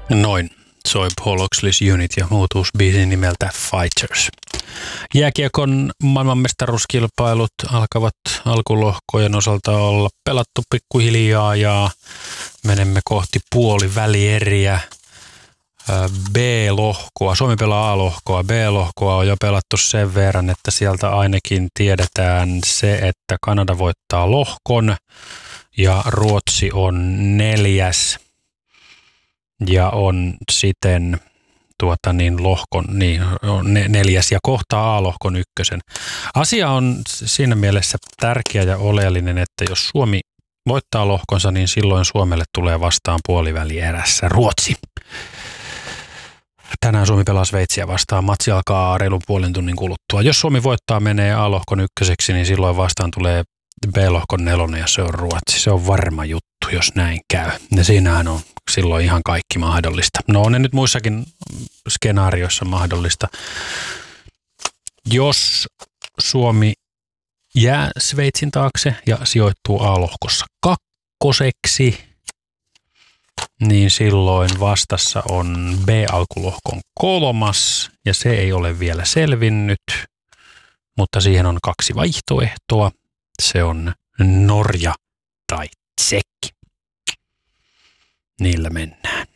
Noin soi Paul Oakley's Unit ja muutusbiisin nimeltä Fighters. Jääkiekon maailmanmestaruuskilpailut alkavat alkulohkojen osalta olla pelattu pikkuhiljaa ja menemme kohti puolivälieriä. B-lohkoa, Suomi pelaa A-lohkoa, B-lohkoa on jo pelattu sen verran, että sieltä ainakin tiedetään se, että Kanada voittaa lohkon ja Ruotsi on 4. ja on siten lohkon, on 4. ja kohtaa A-lohkon 1. Asia on siinä mielessä tärkeä ja oleellinen, että jos Suomi voittaa lohkonsa, niin silloin Suomelle tulee vastaan puolivälierässä Ruotsi. Tänään Suomi pelaa Sveitsiä vastaan. Matsi alkaa reilun puolen tunnin kuluttua. Jos Suomi voittaa, menee A-lohkon 1, niin silloin vastaan tulee B-lohkon 4 ja se on Ruotsi. Se on varma juttu, jos näin käy. Ja siinähän on silloin ihan kaikki mahdollista. No on ne nyt muissakin skenaarioissa mahdollista. Jos Suomi jää Sveitsin taakse ja sijoittuu A-lohkossa 2, niin silloin vastassa on B-alkulohkon 3. ja se ei ole vielä selvinnyt, mutta siihen on 2 vaihtoehtoa. Se on Norja tai Tsekki. Niillä mennään.